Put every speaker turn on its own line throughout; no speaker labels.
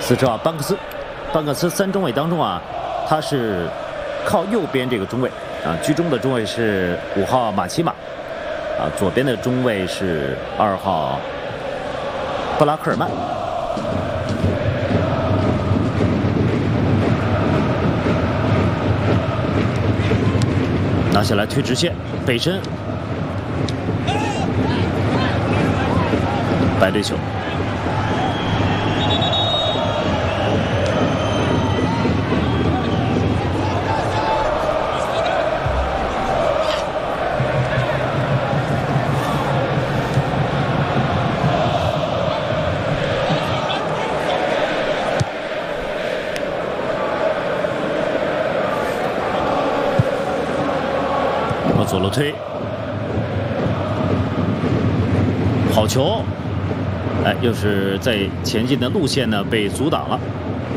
4号班克斯3中卫当中啊，他是靠右边这个中卫啊，居中的中卫是5号马奇马啊，左边的中卫是2号布拉克尔曼。拿下来推直线，背身，白对球。左路推，好球！哎，又是在前进的路线呢被阻挡了。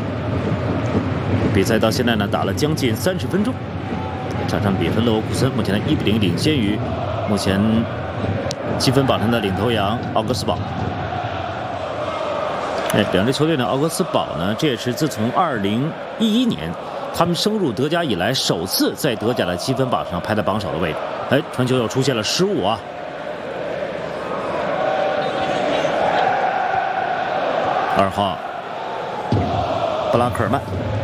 比赛到现在呢打了将近30分钟，场上比分勒沃库森目前呢1比0领先于目前积分榜上的领头羊奥格斯堡。哎，两支球队呢，奥格斯堡呢，这也是自从2011年。他们升入德甲以来，首次在德甲的积分榜上排在榜首的位置。哎，传球又出现了失误啊！2号布拉克尔曼，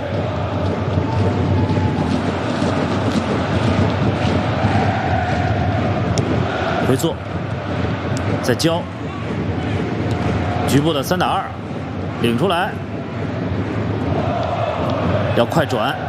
回做，再交，局部的3打2，领出来。要快转，